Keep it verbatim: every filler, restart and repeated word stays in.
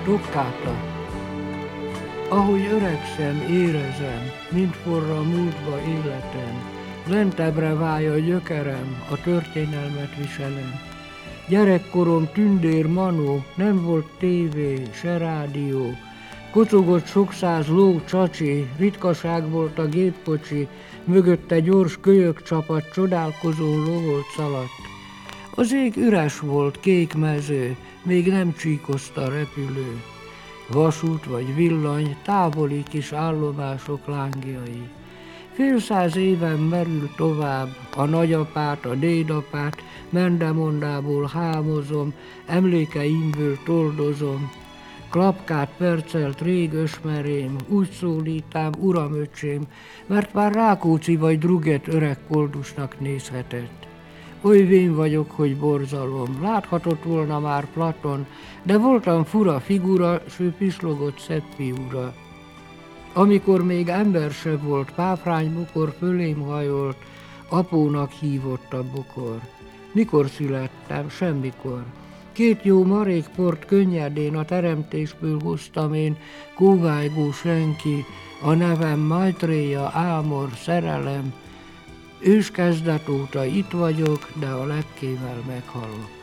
Tokkáta. Ahogy öregszem, érezem, mint forra a múltba életem, lentebbre válj a gyökerem, a történelmet viselem. Gyerekkorom tündér manó, nem volt tévé, se rádió, kocogott sok száz ló csacsi, ritkaság volt a gépkocsi, mögötte gyors kölyök csapat csodálkozón lovolt szaladt. Az ég üres volt, kék mező, még nem csíkozta repülő. Vasút vagy villany, távoli kis állomások lángjai. Fél száz éven merül tovább, a nagyapát, a dédapát, mendemondából hámozom, emlékeimből toldozom. Klapkát percelt rég ösmerém, úgy szólítám, uram öcsém, mert már Rákóczi vagy Druget öreg koldusnak nézhetett. Oly vén vagyok, hogy borzalom, láthatott volna már Platon, de voltam fura figura, s ő pislogott szebb fiúra. Amikor még ember se volt, páfrány bokor fölém hajolt, apónak hívott a bokor. Mikor születtem? Semmikor. Két jó marék port könnyedén a teremtésből hoztam én, kóvájgó senki, a nevem Maitréja, Ámor, szerelem. Őskezdet óta itt vagyok, de a lepkével meghalok.